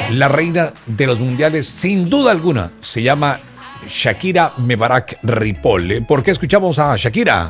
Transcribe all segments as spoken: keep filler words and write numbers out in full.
La reina de los mundiales, sin duda alguna, se llama Shakira Mebarak Ripoll. ¿Por qué escuchamos a Shakira?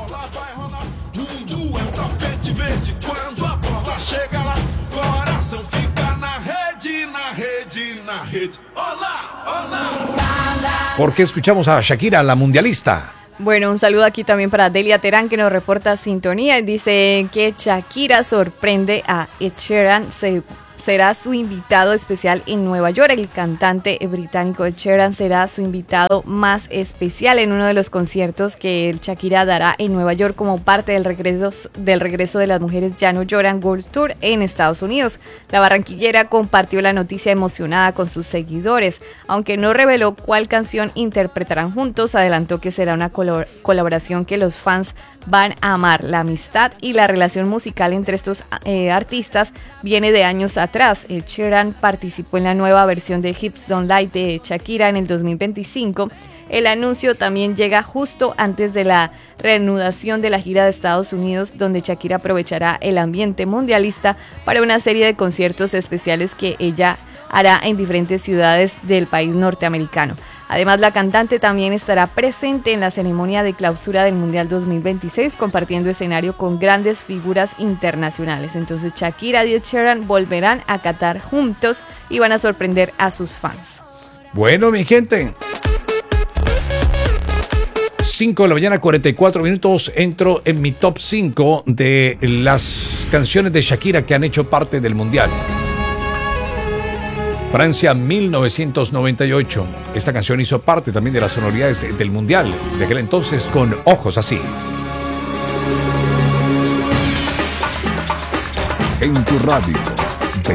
¿Por qué escuchamos a Shakira, la mundialista? Bueno, un saludo aquí también para Delia Terán, que nos reporta sintonía y dice que Shakira sorprende a Ed Sheeran, se, será su invitado especial en Nueva York. El cantante británico Ed Sheeran será su invitado más especial en uno de los conciertos que el Shakira dará en Nueva York como parte del regreso, del regreso de las mujeres Ya No Lloran World Tour en Estados Unidos. La barranquillera compartió la noticia emocionada con sus seguidores. Aunque no reveló cuál canción interpretarán juntos, adelantó que será una color- colaboración que los fans van a amar. La amistad y la relación musical entre estos eh, artistas viene de años atrás. Ed Sheeran participó en la nueva versión de Hips Don't Lie de Shakira en el dos mil veinticinco. El anuncio también llega justo antes de la reanudación de la gira de Estados Unidos, donde Shakira aprovechará el ambiente mundialista para una serie de conciertos especiales que ella hará en diferentes ciudades del país norteamericano. Además, la cantante también estará presente en la ceremonia de clausura del Mundial dos mil veintiséis, compartiendo escenario con grandes figuras internacionales. Entonces, Shakira y Ed Sheeran volverán a cantar juntos y van a sorprender a sus fans. Bueno, mi gente, cinco de la mañana, cuarenta y cuatro minutos, entro en mi top cinco de las canciones de Shakira que han hecho parte del Mundial. Francia mil novecientos noventa y ocho. Esta canción hizo parte también de las sonoridades del Mundial de aquel entonces, con Ojos Así. En tu radio.